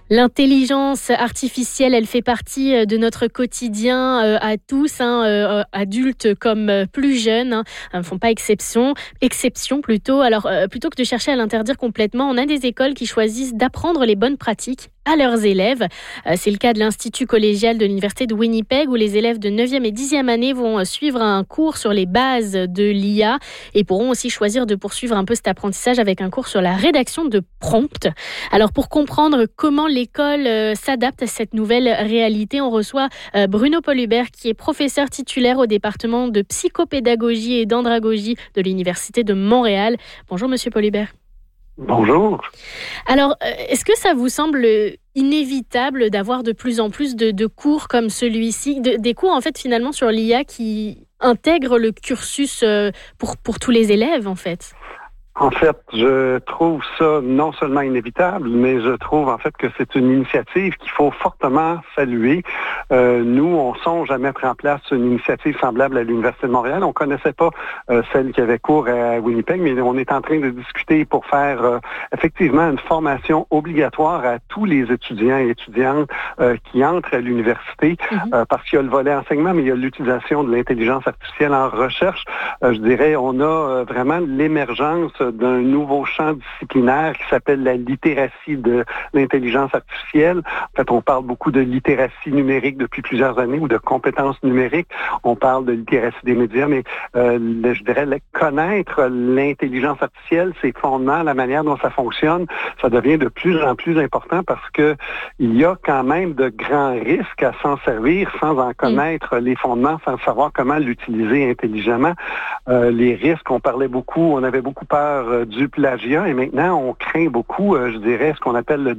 L'intelligence artificielle, elle fait partie de notre quotidien à tous, adultes comme plus jeunes, ne font pas exception plutôt. Alors, plutôt que de chercher à l'interdire complètement, on a des écoles qui choisissent d'apprendre les bonnes pratiques à leurs élèves. C'est le cas de l'Institut collégial de l'Université de Winnipeg où les élèves de 9e et 10e année vont suivre un cours sur les bases de l'IA et pourront aussi choisir de poursuivre un peu cet apprentissage avec un cours sur la rédaction de prompts. Alors, pour comprendre comment l'école s'adapte à cette nouvelle réalité, on reçoit Bruno Paul-Hubert qui est professeur titulaire au département de psychopédagogie et d'andragogie de l'Université de Montréal. Bonjour Monsieur Paul-Hubert. Bonjour. Alors, est-ce que ça vous semble inévitable d'avoir de plus en plus de cours comme celui-ci, des cours en fait finalement sur l'IA qui intègrent le cursus pour tous les élèves en fait? En fait, je trouve ça non seulement inévitable, mais je trouve en fait que c'est une initiative qu'il faut fortement saluer. Nous, on songe à mettre en place une initiative semblable à l'Université de Montréal. On ne connaissait pas celle qui avait cours à Winnipeg, mais on est en train de discuter pour faire effectivement une formation obligatoire à tous les étudiants et étudiantes qui entrent à l'université, parce qu'il y a le volet enseignement, mais il y a l'utilisation de l'intelligence artificielle en recherche. Je dirais, on a vraiment l'émergence d'un nouveau champ disciplinaire qui s'appelle la littératie de l'intelligence artificielle. En fait, on parle beaucoup de littératie numérique depuis plusieurs années ou de compétences numériques. On parle de littératie des médias, mais je dirais connaître l'intelligence artificielle, ses fondements, la manière dont ça fonctionne, ça devient de plus en plus important parce que il y a quand même de grands risques à s'en servir sans en connaître les fondements, sans savoir comment l'utiliser intelligemment. Les risques, on avait beaucoup peur du plagiat et maintenant on craint beaucoup, je dirais, ce qu'on appelle le